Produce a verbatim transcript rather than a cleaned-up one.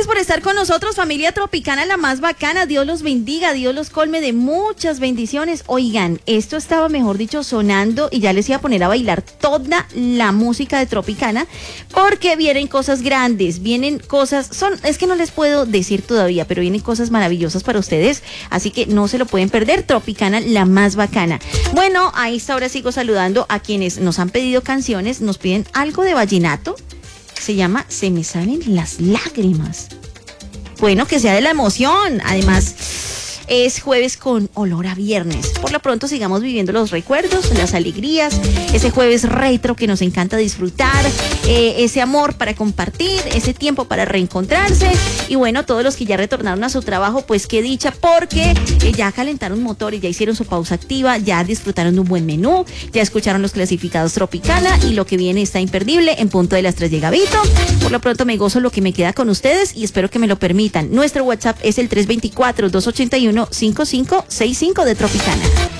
Gracias por estar con nosotros, familia Tropicana, la más bacana. Dios los bendiga, Dios los colme de muchas bendiciones. Oigan, esto estaba, mejor dicho, sonando y ya les iba a poner a bailar toda la música de Tropicana, porque vienen cosas grandes, vienen cosas, son, es que no les puedo decir todavía, pero vienen cosas maravillosas para ustedes, así que no se lo pueden perder. Tropicana, la más bacana. Bueno, a esta hora sigo saludando a quienes nos han pedido canciones, nos piden algo de vallenato. Se llama Se me salen las lágrimas. Bueno, que sea de la emoción. Además, es jueves con olor a viernes. Por lo pronto sigamos viviendo los recuerdos, las alegrías, ese jueves retro que nos encanta disfrutar, eh, ese amor para compartir, ese tiempo para reencontrarse. Y bueno, todos los que ya retornaron a su trabajo, pues qué dicha, porque eh, ya calentaron motores, ya hicieron su pausa activa, ya disfrutaron de un buen menú, ya escucharon los clasificados Tropicana, y lo que viene está imperdible. En punto de las tres llega Vito. Por lo pronto me gozo lo que me queda con ustedes y espero que me lo permitan. Nuestro WhatsApp es el tres dos cuatro, dos ocho uno, cinco cinco seis cinco de Tropicana.